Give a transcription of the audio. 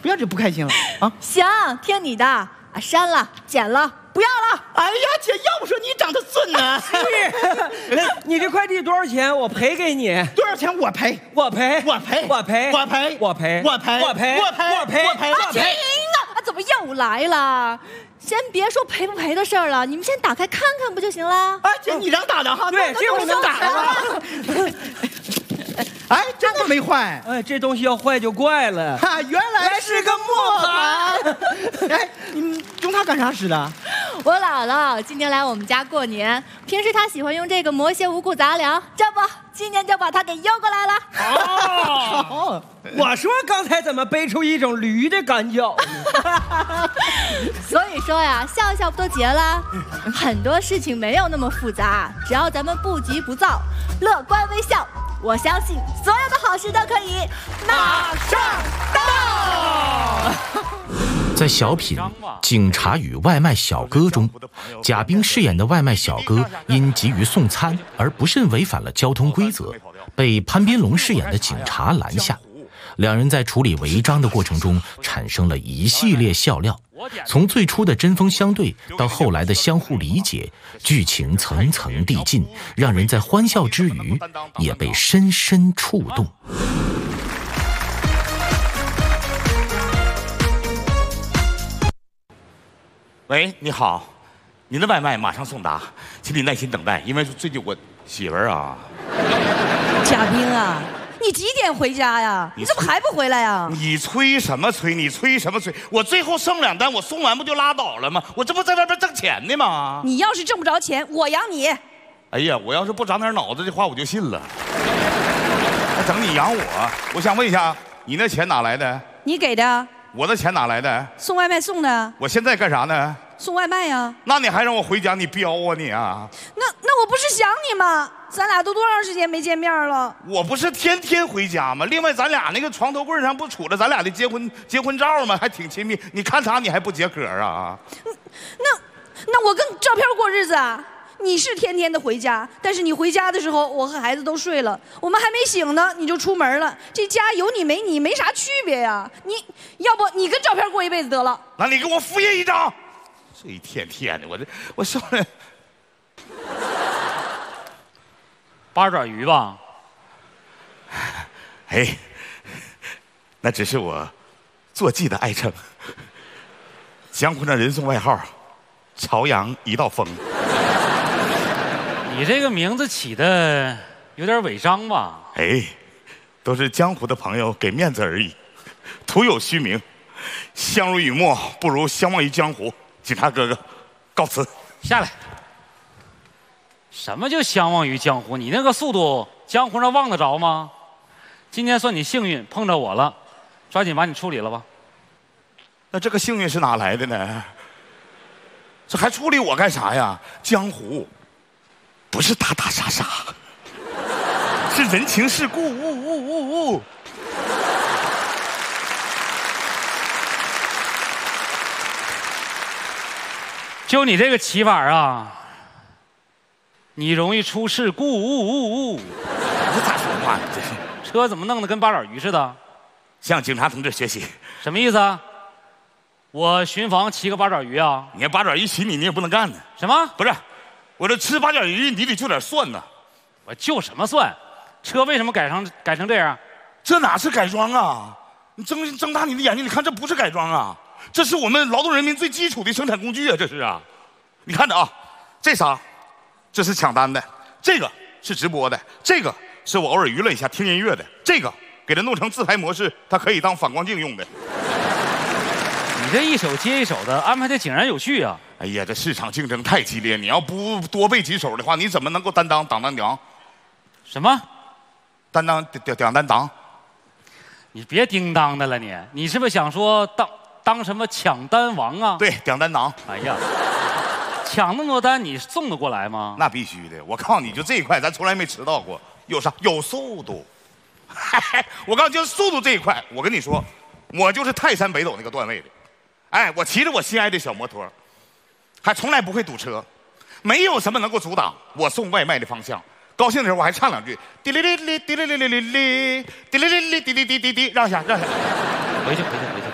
不要这不开心了啊！ 行，听你的啊，删了，剪了，不要了。 哎呀，姐，要不说你长得顺呢。 是，你这快递多少钱？我赔给你。 多少钱我赔？ 我赔， 我赔， 我赔， 我赔， 我赔， 我赔， 我赔， 我赔， 我赔， 我赔， 停啊！怎么又来了？先别说赔不赔的事儿了，你们先打开看看不就行了？ 哎，姐，你让打的哈？ 对，这我能打的。哎，真的没坏。 哎，这东西要坏就怪了。 哈，原来是个磨盘。哎，你们用它干啥使的？ 我姥姥今年来我们家过年，平时她喜欢用这个磨些五谷杂粮，这不，今年就把它给邮过来了。 哦，我说刚才怎么背出一种驴的感觉？ 所以说呀，笑一笑不都结了？很多事情没有那么复杂，只要咱们不急不躁，乐观微笑，我相信所有的好事都可以马上到。 在小品《警察与外卖小哥》中，贾冰饰演的外卖小哥因急于送餐而不慎违反了交通规则，被潘斌龙饰演的警察拦下。两人在处理违章的过程中产生了一系列笑料，从最初的针锋相对到后来的相互理解，剧情层层递进，让人在欢笑之余也被深深触动。 喂，你好，您的外卖马上送达，请你耐心等待，因为最近我媳妇儿啊。 贾冰啊，你几点回家呀？你怎么还不回来呀？ 你催什么催？你催什么催？我最后剩2单，我送完不就拉倒了吗？我这不在外边挣钱呢吗？ 你要是挣不着钱，我养你。 哎呀，我要是不长点脑子，这话我就信了。还整你养我？我想问一下，你那钱哪来的？ 你给的。 我的钱哪来的？ 送外卖送的。 我现在干啥呢？ 送外卖呀。 那你还让我回家？你彪啊你啊！ 那我不是想你吗？咱俩都多长时间没见面了？ 我不是天天回家吗？另外，咱俩那个床头柜上不杵着咱俩的结婚照吗？还挺亲密。你看啥？你还不解渴啊？ 那我跟照片过日子啊？你是天天的回家，但是你回家的时候，我和孩子都睡了，我们还没醒呢，你就出门了。这家有你没你没啥区别呀？你要不你跟照片过一辈子得了？ 那你给我复印一张。这一天天的，我受了。 八爪鱼吧？ 哎，那只是我坐骑的爱称。江湖上人送外号“朝阳一道风”。 你这个名字起的有点违章吧？ 哎，都是江湖的朋友给面子而已，徒有虚名。相濡以沫不如相忘于江湖。警察哥哥，告辞。 下来。什么叫相忘于江湖？你那个速度，江湖上望得着吗？今天算你幸运碰着我了，抓紧把你处理了吧。 那这个幸运是哪来的呢？这还处理我干啥呀？江湖不是打打杀杀，是人情世故。 就你这个骑法啊，你容易出事故。 这咋说话呢？这是车怎么弄得跟八爪鱼似的？ 向警察同志学习。 什么意思啊？我巡防骑个八爪鱼啊？ 你八爪鱼骑你也不能干呢。 什么？ 不是，我这吃八爪鱼你得就点蒜呢。 我就什么蒜？车为什么改成这样？ 这哪是改装啊？你睁大你的眼睛，你看这不是改装啊，这是我们劳动人民最基础的生产工具啊，这是啊。你看着啊，这仨，这是抢单的，这个是直播的，这个是我偶尔娱乐一下听音乐的，这个给它弄成自拍模式，它可以当反光镜用的。 你这一手接一手的安排的井然有序啊！ 哎呀，这市场竞争太激烈，你要不多备几手的话，你怎么能够担当当？ 什么？ 担当担当？ 你别叮当的了你是不是想说当什么抢单王啊？ 对，担当。 哎呀，抢那么多单，你送得过来吗？ 那必须的，我告诉你，就这一块，咱从来没迟到过。有啥？有速度。我告诉你，就速度这一块，我跟你说，我就是泰山北斗那个段位的。哎，我骑着我心爱的小摩托，还从来不会堵车，没有什么能够阻挡我送外卖的方向。高兴的时候我还唱两句，滴哩哩哩滴哩哩哩哩哩滴哩哩哩滴滴滴滴滴，让一下。 回去。